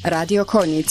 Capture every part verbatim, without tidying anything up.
Radio Konjic.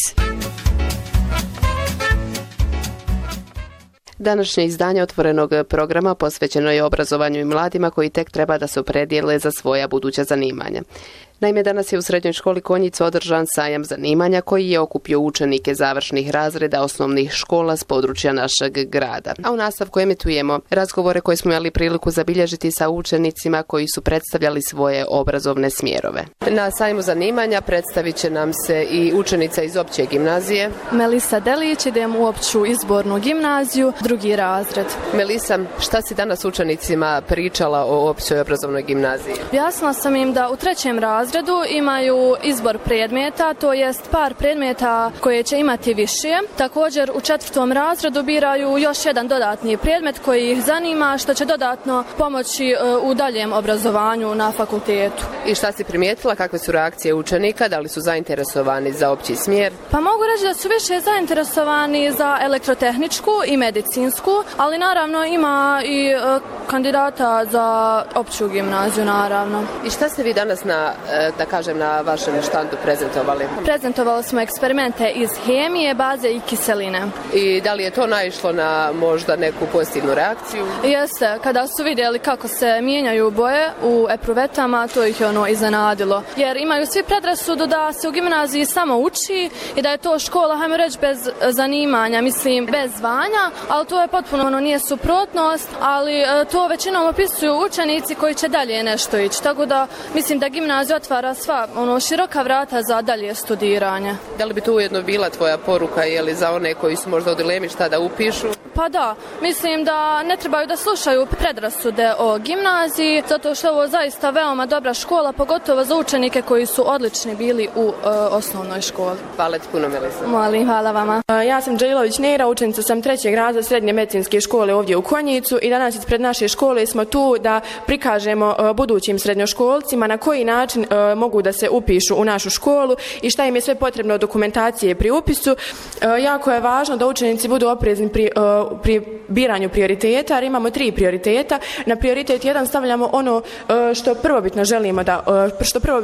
Današnje izdanje otvorenog programa posvećeno je obrazovanju i mladima koji tek treba da se opredijele za svoja buduća zanimanja. Naime, danas je u Srednjoj školi Konjic održan sajam zanimanja koji je okupio učenike završnih razreda osnovnih škola s područja našeg grada. A u nastavku emitujemo razgovore koje smo imali priliku zabilježiti sa učenicima koji su predstavljali svoje obrazovne smjerove. Na sajmu zanimanja predstavit će nam se i učenica iz opće gimnazije. Melisa Delić, idem u opću izbornu gimnaziju, drugi razred. Melisa, šta si danas učenicima pričala o općoj obrazovnoj gimnaziji? Objasnila sam im da u trećem razredu imaju izbor predmeta, to jest par predmeta koje će imati više. Također u četvrtom razredu biraju još jedan dodatni predmet koji ih zanima, što će dodatno pomoći u daljem obrazovanju na fakultetu. I šta si primijetila, kakve su reakcije učenika, da li su zainteresovani za opći smjer? Pa mogu reći da su više zainteresovani za elektrotehničku i medicinsku, ali naravno ima i e, kandidata za opću gimnaziju, naravno. I šta ste vi danas na, da kažem, na vašem štandu prezentovali? Prezentovali smo eksperimente iz hemije, baze i kiseline. I da li je to naišlo na možda neku pozitivnu reakciju? Jeste, kada su vidjeli kako se mijenjaju boje u epruvetama, to ih je ono iznenadilo. Jer imaju svi predrasudu da se u gimnaziji samo uči i da je to škola, hajmo reći, bez zanimanja, mislim, bez zvanja, ali to je potpuno, ono, nije suprotnost, ali e, to većinom opisuju učenici koji će dalje nešto ići. Tako da, mislim da gimnazija otvara sva, ono, široka vrata za dalje studiranje. Da li bi to ujedno bila tvoja poruka, je li za one koji su možda u dilemi šta da upišu? Pa da, mislim da ne trebaju da slušaju predrasude o gimnaziji, zato što je ovo zaista veoma dobra škola, pogotovo za učenike koji su odlični bili u e, osnovnoj školi. Hvala ti puno, Melisa. Molim, hvala vama. Ja sam Đelilović Nera, učenica sam trećeg razreda srednje medicinske škole ovdje u Konjicu i danas ispred naše škole smo tu da prikažemo e, budućim srednjoškolcima na koji način e, mogu da se upišu u našu školu i šta im je sve potrebno dokumentacije pri upisu. E, jako je važno da učenici budu oprezni pri, e, pri biranju prioriteta, jer imamo tri prioriteta. Na prioritet jedan stavljamo ono e, što prvobitno želimo da, e, što prvo